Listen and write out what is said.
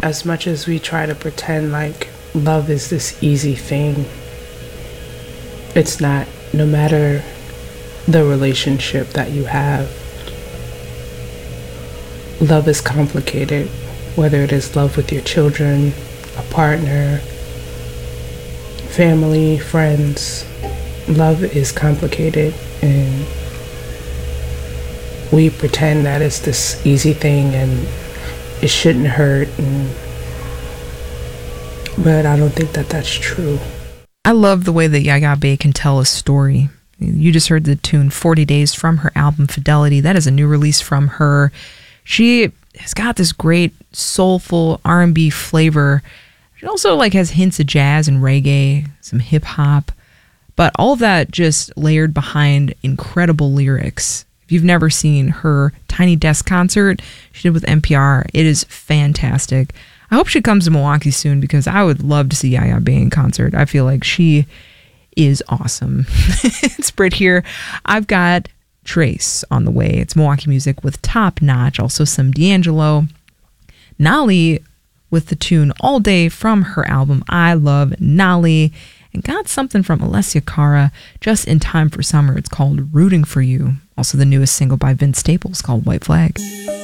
as much as we try to pretend like love is this easy thing, it's not. No matter the relationship that you have, love is complicated. Whether it is love with your children, a partner, family, friends, love is complicated, and we pretend that it's this easy thing and it shouldn't hurt, but I don't think that that's true. I love the way that Yaya Bey can tell a story. You just heard the tune 40 Days from her album Fidelity. That is a new release from her. She has got this great soulful R&B flavor. She also like has hints of jazz and reggae, some hip hop, but all of that just layered behind incredible lyrics. If you've never seen her Tiny Desk concert she did with NPR, it is fantastic. I hope she comes to Milwaukee soon because I would love to see Yaya Bey in concert. I feel like she is awesome. It's Britt here. I've got Trace on the way. It's Milwaukee music with Top Notch, also some D'Angelo. Nolly with the tune All Day from her album I Love Nolly, and got something from Alessia Cara just in time for summer. It's called Rooting for You. Also the newest single by Vince Staples called White Flag.